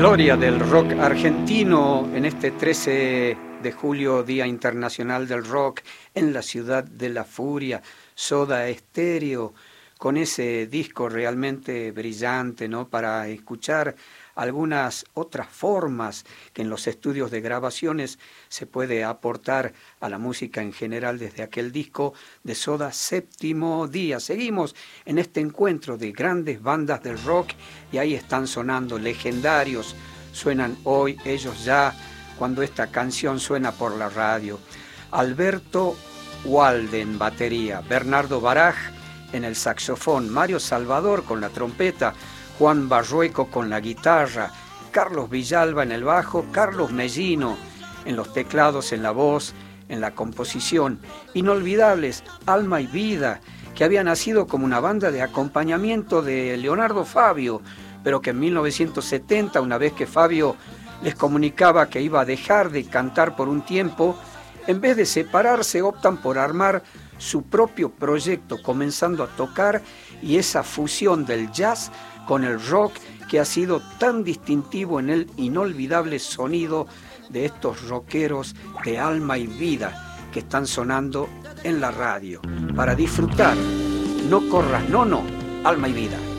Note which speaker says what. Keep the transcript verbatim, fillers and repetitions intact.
Speaker 1: gloria del rock argentino en este trece de julio, Día Internacional del Rock, en la ciudad de la furia, Soda Stereo, con ese disco realmente brillante, ¿no? Para escuchar algunas otras formas que en los estudios de grabaciones se puede aportar a la música en general desde aquel disco de Soda, Séptimo Día. Seguimos en este encuentro de grandes bandas del rock y ahí están sonando legendarios, suenan hoy ellos ya cuando esta canción suena por la radio. Alberto Walde en batería, Bernardo Baraj en el saxofón, Mario Salvador con la trompeta, Juan Barrueco con la guitarra, Carlos Villalba en el bajo, Carlos Mellino en los teclados, en la voz, en la composición. Inolvidables, Alma y Vida, que había nacido como una banda de acompañamiento de Leonardo Fabio, pero que en mil novecientos setenta, una vez que Fabio les comunicaba que iba a dejar de cantar por un tiempo, en vez de separarse optan por armar su propio proyecto, comenzando a tocar, y esa fusión del jazz con el rock que ha sido tan distintivo en el inolvidable sonido de estos rockeros de Alma y Vida que están sonando en la radio. Para disfrutar, No corras, no, no, Alma y Vida.